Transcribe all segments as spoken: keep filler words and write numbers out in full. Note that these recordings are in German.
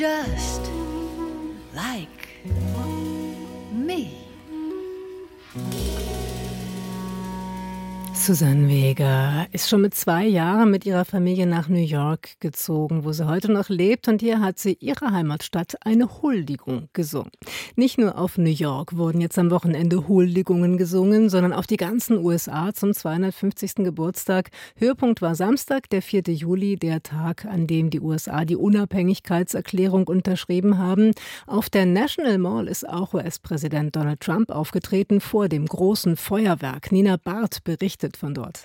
Just like me. Suzanne Vega ist schon mit zwei Jahren mit ihrer Familie nach New York gezogen, wo sie heute noch lebt. Und hier hat sie ihrer Heimatstadt eine Huldigung gesungen. Nicht nur auf New York wurden jetzt am Wochenende Huldigungen gesungen, sondern auf die ganzen U S A zum zweihundertfünfzigsten Geburtstag. Höhepunkt war Samstag, der vierte Juli, der Tag, an dem die U S A die Unabhängigkeitserklärung unterschrieben haben. Auf der National Mall ist auch U S-Präsident Donald Trump aufgetreten vor dem großen Feuerwerk. Nina Barth berichtet von dort.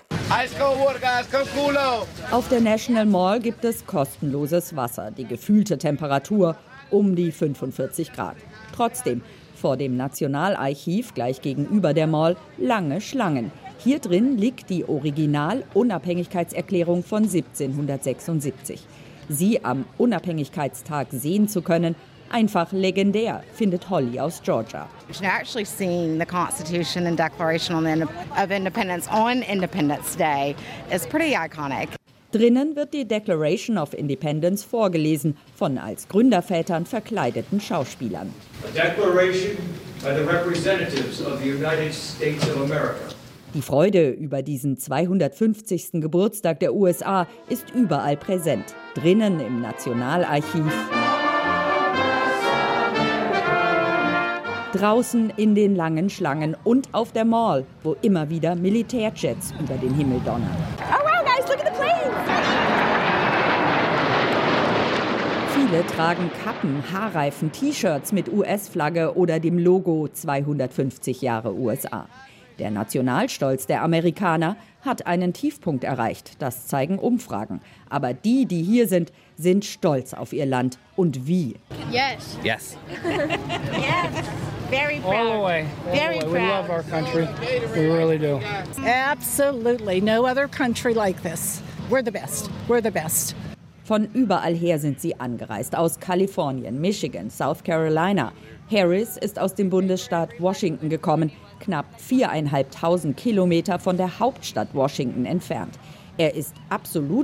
Auf der National Mall gibt es kostenloses Wasser. Die gefühlte Temperatur um die fünfundvierzig Grad. Trotzdem, vor dem Nationalarchiv gleich gegenüber der Mall lange Schlangen. Hier drin liegt die Original-Unabhängigkeitserklärung von siebzehnhundertsechsundsiebzig. Sie am Unabhängigkeitstag sehen zu können, einfach legendär, findet Holly aus Georgia. Actually seeing the Constitution and Declaration of Independence on Independence Day is pretty iconic. Drinnen wird die Declaration of Independence vorgelesen von als Gründervätern verkleideten Schauspielern. A declaration by the representatives of the United States of America. Die Freude über diesen zweihundertfünfzigsten Geburtstag der U S A ist überall präsent. Drinnen im Nationalarchiv, draußen in den langen Schlangen und auf der Mall, wo immer wieder Militärjets über den Himmel donnern. Oh wow, guys, look at the planes! Viele tragen Kappen, Haarreifen, T-Shirts mit U S-Flagge oder dem Logo zweihundertfünfzig Jahre U S A. Der Nationalstolz der Amerikaner hat einen Tiefpunkt erreicht, das zeigen Umfragen. Aber die, die hier sind, sind stolz auf ihr Land. Und wie? Yes. Yes. Yes. Very proud. All the way. All Very the way. We love proud. our country. We really do. Absolutely. No other country like this. We're the best. We're the best. Von überall her sind sie angereist. Aus Kalifornien, Michigan, South Carolina. Harris ist aus dem Bundesstaat Washington gekommen, knapp viereinhalbtausend Kilometer von der Hauptstadt Washington entfernt. Er ist absolut